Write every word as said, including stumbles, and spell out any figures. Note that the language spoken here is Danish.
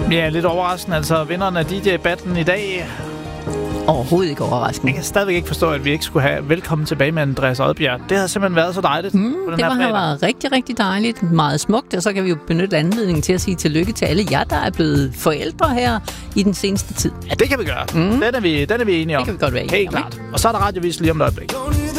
Ja, lidt overraskende. Altså, vinderen af D J-batten i dag... Overhovedet ikke overraskende. Jeg kan stadigvæk ikke forstå, at vi ikke skulle have velkommen tilbage med Andreas Odbjerg. Det havde simpelthen været så dejligt. Mm, på den det her var, var rigtig, rigtig dejligt. Meget smukt. Og så kan vi jo benytte anledningen til at sige tillykke til alle jer, der er blevet forældre her i den seneste tid. Ja, det kan vi gøre. Mm. Den, er vi, den er vi enige om. Det kan vi godt være enige Helt om, klart. Og så er der radiovis lige om et øjeblik.